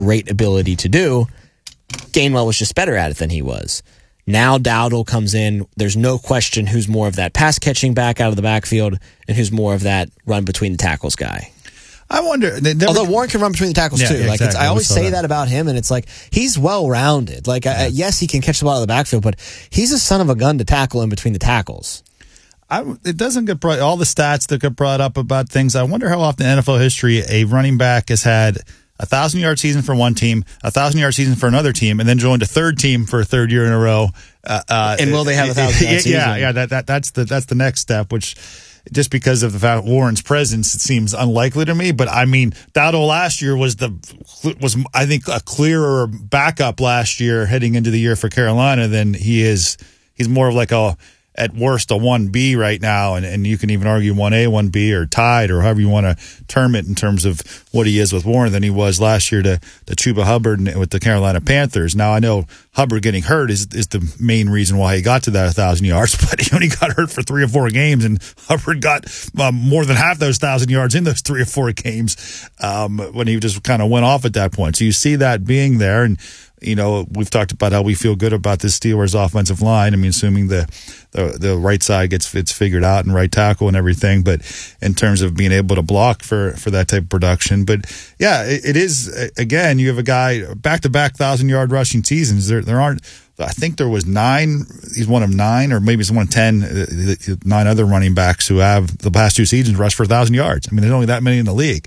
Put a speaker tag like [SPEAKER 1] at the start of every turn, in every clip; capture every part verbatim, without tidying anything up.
[SPEAKER 1] great ability to do. Gainwell was just better at it than he was. Now Dowdle comes in. There's no question who's more of that pass-catching back out of the backfield and who's more of that run-between-the-tackles guy.
[SPEAKER 2] I wonder. Never,
[SPEAKER 1] Although Warren can run between the tackles
[SPEAKER 2] yeah,
[SPEAKER 1] too.
[SPEAKER 2] Yeah,
[SPEAKER 1] like
[SPEAKER 2] exactly.
[SPEAKER 1] it's, I always say
[SPEAKER 2] that.
[SPEAKER 1] that about him, and it's like he's well-rounded. Like yeah. I, yes, he can catch the ball out of the backfield, but he's a son of a gun to tackle in between the tackles.
[SPEAKER 2] I, it doesn't get brought, all the stats that get brought up about things. I wonder how often in N F L history a running back has had a thousand yard season for one team, a thousand yard season for another team, and then joined a third team for a third year in a row. Uh, uh,
[SPEAKER 1] and will they have a thousand yard season?
[SPEAKER 2] Yeah, yeah. That, that that's the that's the next step. Which just because of the fact Warren's presence, it seems unlikely to me. But I mean, Dowdle last year was the was I think a clearer backup last year heading into the year for Carolina than he is. He's more of like a at worst a one B right now, and, and you can even argue one A, one B, or tied, or however you want to term it in terms of what he is with Warren than he was last year to, to Chuba Hubbard with the Carolina Panthers. Now, I know Hubbard getting hurt is is the main reason why he got to that one thousand yards, but he only got hurt for three or four games, and Hubbard got um, more than half those one thousand yards in those three or four games um, when he just kind of went off at that point. So you see that being there, and you know, we've talked about how we feel good about this Steelers offensive line. I mean, assuming the, the the right side gets it's figured out and right tackle and everything, but in terms of being able to block for, for that type of production. But yeah, it, it is, again, you have a guy back-to-back thousand-yard rushing seasons. There there aren't, I think there was nine, he's one of nine, or maybe he's one of ten, nine other running backs who have the past two seasons rushed for one thousand yards. I mean, there's only that many in the league.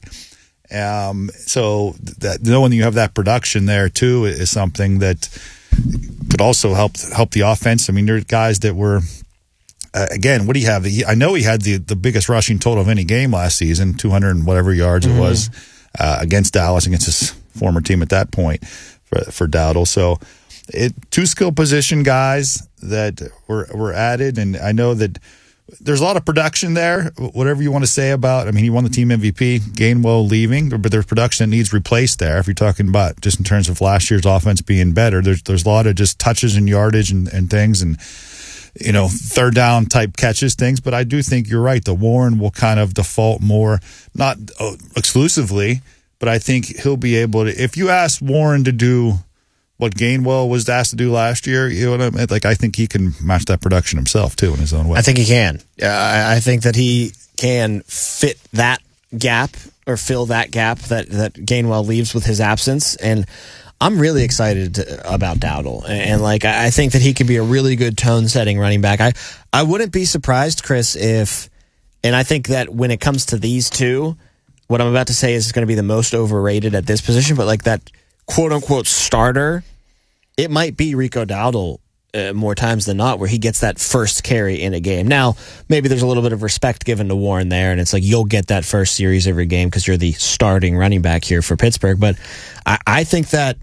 [SPEAKER 2] Um, so that knowing you have that production there too is something that could also help help the offense. I mean, there are guys that were uh, again. What do you have? He, I know he had the the biggest rushing total of any game last season, two hundred and whatever yards mm-hmm. it was uh, against Dallas, against his former team at that point for for Dowdle. So it two skill position guys that were were added, and I know that. There's a lot of production there, whatever you want to say about, I mean, he won the team M V P, Gainwell leaving, but there's production that needs replaced there. If you're talking about just in terms of last year's offense being better, there's there's a lot of just touches and yardage and, and things and, you know, third down type catches, things. But I do think you're right. The Warren will kind of default more, not exclusively, but I think he'll be able to, if you ask Warren to do what Gainwell was asked to do last year, you know what I mean? Like, I think he can match that production himself, too, in his own way.
[SPEAKER 1] I think he can. Uh, I think that he can fit that gap or fill that gap that, that Gainwell leaves with his absence. And I'm really excited to, about Dowdle. And, and, like, I think that he can be a really good tone-setting running back. I, I wouldn't be surprised, Chris, if, and I think that when it comes to these two, what I'm about to say is going to be the most overrated at this position, but, like, that quote-unquote starter, it might be Rico Dowdle uh, more times than not where he gets that first carry in a game. Now, maybe there's a little bit of respect given to Warren there, and it's like you'll get that first series every game because you're the starting running back here for Pittsburgh. But I, I think that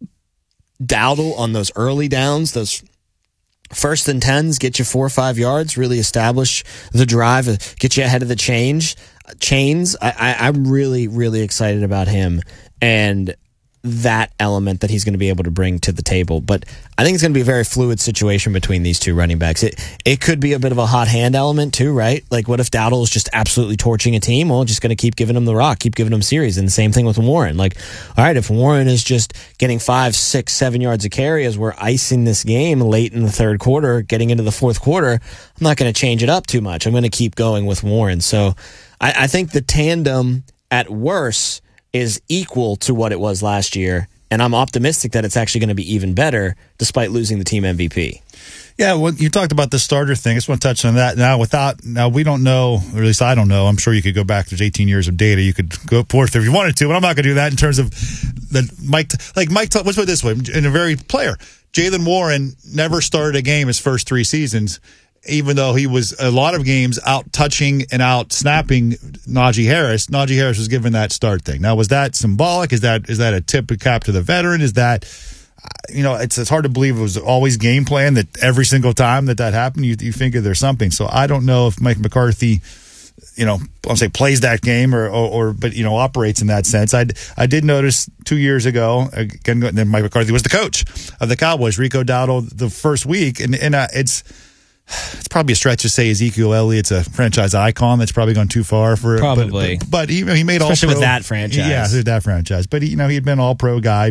[SPEAKER 1] Dowdle on those early downs, those first and tens, get you four or five yards, really establish the drive, get you ahead of the change chains. I, I, I'm really, really excited about him. And that element that he's going to be able to bring to the table. But I think it's going to be a very fluid situation between these two running backs. It it could be a bit of a hot hand element too, right? Like what if Dowdle is just absolutely torching a team? Well, just going to keep giving him the rock, keep giving him series. And the same thing with Warren. Like, all right, if Warren is just getting five, six, seven yards of carry as we're icing this game late in the third quarter, getting into the fourth quarter, I'm not going to change it up too much. I'm going to keep going with Warren. So I, I think the tandem at worst is equal to what it was last year, and I'm optimistic that it's actually going to be even better despite losing the team M V P.
[SPEAKER 2] Yeah, well, you talked about the starter thing. I just want to touch on that. Now, without now, we don't know, or at least I don't know. I'm sure you could go back. There's eighteen years of data. You could go forth if you wanted to, but I'm not going to do that in terms of the Mike. Like Mike, let's put it this way: in a very player, Jaylen Warren never started a game his first three seasons. Even though he was a lot of games out touching and out snapping Najee Harris, Najee Harris was given that start thing. Now, was that symbolic? Is that is that a tip of cap to the veteran? Is that, you know, it's it's hard to believe it was always game plan that every single time that that happened, you you figure there's something. So I don't know if Mike McCarthy, you know, I'll say plays that game or, or, or but, you know, operates in that sense. I, I did notice two years ago, again, then Mike McCarthy was the coach of the Cowboys, Rico Dowdle, the first week. And, and uh, it's, It's probably a stretch to say Ezekiel Elliott's a franchise icon. That's probably gone too far for
[SPEAKER 1] probably.
[SPEAKER 2] But, but, but he, he made
[SPEAKER 1] especially
[SPEAKER 2] all-pro.
[SPEAKER 1] with that franchise.
[SPEAKER 2] Yeah, with that franchise. But he, you know, he had been all-pro guy.